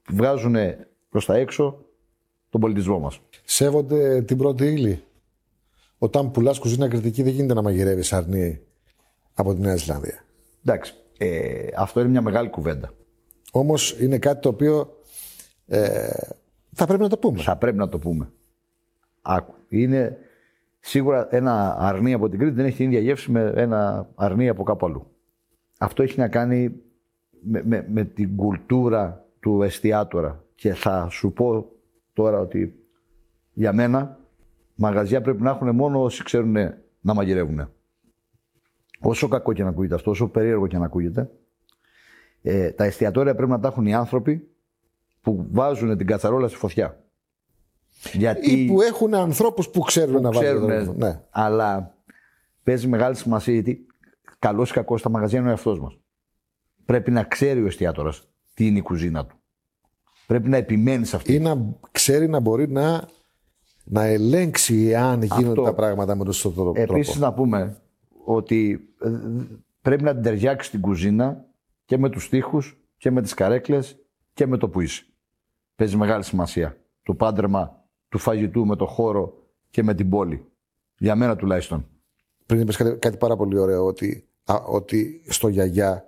βγάζουν προς τα έξω τον πολιτισμό μας. Σέβονται την πρώτη ύλη. Όταν πουλάς κουζίνα κρητική, δεν γίνεται να μαγειρεύεις αρνί από τη Νέα Ζηλανδία. Εντάξει, αυτό είναι μια μεγάλη κουβέντα. Όμως είναι κάτι το οποίο θα πρέπει να το πούμε. Θα πρέπει να το πούμε. Είναι σίγουρα ένα αρνί από την Κρήτη δεν έχει την ίδια γεύση με ένα αρνί από κάπου αλλού. Αυτό έχει να κάνει με την κουλτούρα του εστιατόρα. Και θα σου πω τώρα ότι για μένα μαγαζιά πρέπει να έχουν μόνο όσοι ξέρουν να μαγειρεύουν. Όσο κακό και να ακούγεται αυτό, όσο περίεργο και να ακούγεται, τα εστιατόρια πρέπει να τα έχουν οι άνθρωποι που βάζουν την κατσαρόλα στη φωτιά. Γιατί ή που έχουν ανθρώπους που ξέρουν να βάζουν. Ναι. Αλλά παίζει μεγάλη σημασία γιατί καλός ή κακός τα μαγαζιά είναι ο εαυτός μας. Πρέπει να ξέρει ο εστιατόρας τι είναι η κουζίνα του. Πρέπει να επιμένει σε αυτή. Ή να ξέρει να μπορεί να ελέγξει εάν γίνονται τα πράγματα με τον σωστό τρόπο. Επίσης να πούμε ότι πρέπει να την ταιριάξει την κουζίνα και με τους τοίχους και με τις καρέκλες και με το που είσαι. Παίζει μεγάλη σημασία το πάντρεμα του φαγητού με το χώρο και με την πόλη. Για μένα τουλάχιστον. Πριν είπες κάτι πάρα πολύ ωραίο, ότι στο γιαγιά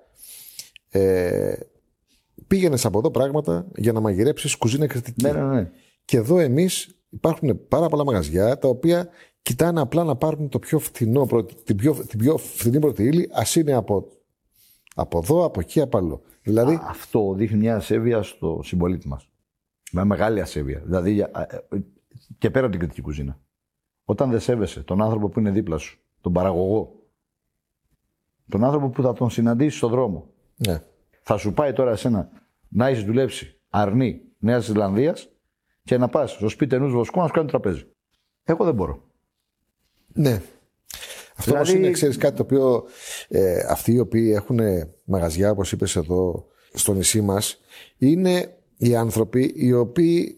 πήγαινες από εδώ πράγματα για να μαγειρέψεις κουζίνα κρητική. Ναι. Και εδώ εμείς υπάρχουν πάρα πολλά μαγαζιά τα οποία κοιτάνε απλά να πάρουν το πιο φθηνό, την πιο φθηνή πρώτη ύλη, ας είναι από εδώ, από εκεί, από αλλού. Δηλαδή, αυτό δείχνει μια ασέβεια στο συμπολίτη μας. Μια μεγάλη ασέβεια. Δηλαδή και πέρα από την κριτική κουζίνα. Όταν δεν σέβεσαι τον άνθρωπο που είναι δίπλα σου, τον παραγωγό, τον άνθρωπο που θα τον συναντήσει στον δρόμο, ναι. Θα σου πάει τώρα εσένα να έχεις δουλέψει αρνί Νέας Ζηλανδίας και να πας στο σπίτι ενός βοσκού να σου κάνει τραπέζι. Εγώ δεν μπορώ. Ναι. Αυτό δηλαδή... όμως είναι, ξέρεις, κάτι το οποίο αυτοί οι οποίοι έχουν μαγαζιά, όπως είπες εδώ στο νησί μας, είναι οι άνθρωποι οι οποίοι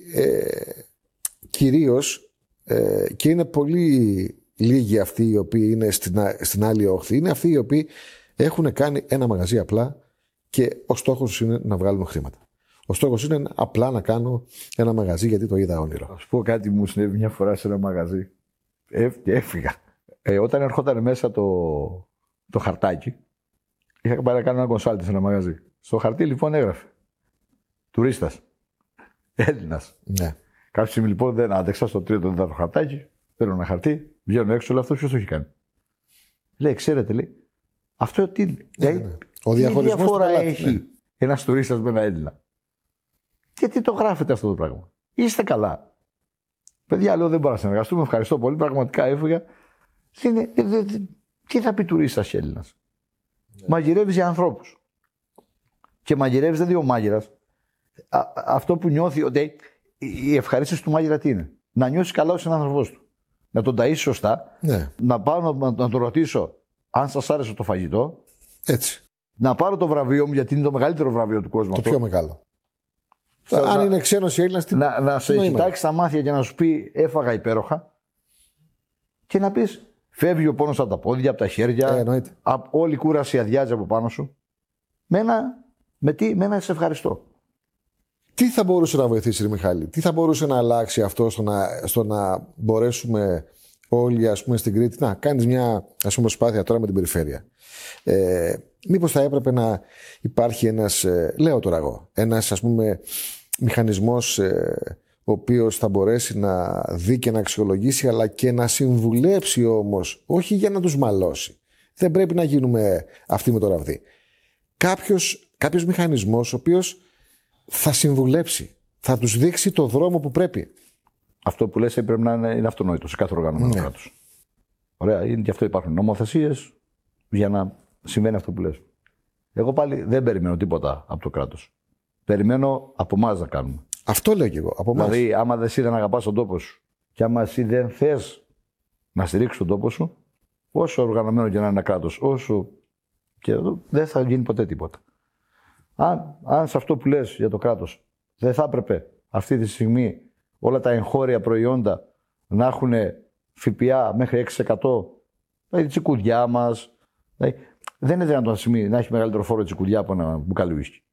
κυρίως και είναι πολύ λίγοι αυτοί οι οποίοι είναι στην άλλη όχθη, είναι αυτοί οι οποίοι έχουν κάνει ένα μαγαζί απλά και ο στόχος είναι να βγάλουν χρήματα. Ο στόχος είναι απλά να κάνω ένα μαγαζί γιατί το είδα όνειρο. Θα σου πω κάτι μου συνέβη μια φορά σε ένα μαγαζί και έφυγα. Όταν ερχόταν μέσα το χαρτάκι, είχα πάει να κάνω ένα κονσάλτι σε ένα μαγαζί. Στο χαρτί λοιπόν έγραφε τουρίστας, Έλληνας. Ναι. Κάποια στιγμή λοιπόν δεν άντεξα στο τρίτο τέταρτο χαρτάκι, παίρνω ένα χαρτί, βγαίνω έξω, όλο αυτό ποιος το έχει κάνει. Λέει, ξέρετε, λέει, αυτό τι. Ναι. Ο τι διαφορά πελάτη, έχει ένας τουρίστας με ένα Έλληνα. Γιατί το γράφετε αυτό το πράγμα. Είστε καλά. Παιδιά, λέω, δεν μπορώ να συνεργαστούμε. Ευχαριστώ πολύ. Πραγματικά έφυγα. Τι θα πει τουρίστας και Έλληνας. Ναι. Μαγειρεύεις για ανθρώπους. Και μαγειρεύεις δεν είναι ο μάγειρας. Αυτό που νιώθει ότι η ευχαρίστηση του μάγειρα τι είναι. Να νιώσει καλά ως έναν άνθρωπός του. Να τον ταΐσει σωστά. Ναι. Να πάω να τον ρωτήσω αν σας άρεσε το φαγητό. Έτσι. Να πάρω το βραβείο μου, γιατί είναι το μεγαλύτερο βραβείο του κόσμου. Το πιο μεγάλο. Αν είναι ξένος ή Έλληνας, να σε κοιτάξει στα μάτια και να σου πει έφαγα υπέροχα. Και να πεις φεύγει ο πόνος από τα πόδια, από τα χέρια. Όλη η κούραση αδειάζει από πάνω σου. Με ένα σε ευχαριστώ. Τι θα μπορούσε να βοηθήσει, ρε Μιχάλη, τι θα μπορούσε να αλλάξει αυτό στο να μπορέσουμε όλοι, ας πούμε, στην Κρήτη να κάνεις μια, ας πούμε, προσπάθεια τώρα με την περιφέρεια. Μήπως θα έπρεπε να υπάρχει ένας, λέω τώρα εγώ, ένας, ας πούμε, μηχανισμός ο οποίος θα μπορέσει να δει και να αξιολογήσει, αλλά και να συμβουλέψει όμως, όχι για να τους μαλώσει. Δεν πρέπει να γίνουμε αυτοί με το ραβδί. Κάποιος μηχανισμός ο οποίος θα συμβουλέψει, θα τους δείξει το δρόμο που πρέπει. Αυτό που λες πρέπει να είναι αυτονόητο σε κάθε οργανωμένο κράτος. Ωραία, γι' αυτό υπάρχουν νομοθεσίες για να συμβαίνει αυτό που λες. Εγώ πάλι δεν περιμένω τίποτα από το κράτος. Περιμένω από εμάς να κάνουμε. Αυτό λέω και εγώ. Από εμάς. Δηλαδή, άμα εσύ δεν αγαπάς τον τόπο σου και άμα εσύ δεν θες να στηρίξεις τον τόπο σου, όσο οργανωμένο και να είναι ένα κράτος, όσο και εδώ, δεν θα γίνει ποτέ τίποτα. Αν σε αυτό που λες για το κράτος δεν θα έπρεπε αυτή τη στιγμή όλα τα εγχώρια προϊόντα να έχουν ΦΠΑ μέχρι 6%, δηλαδή τσικουδιά μας. Δηλαδή, δεν είναι δυνατόν να έχει μεγαλύτερο φόρο τσικουδιά από ένα μπουκάλι ουίσκι.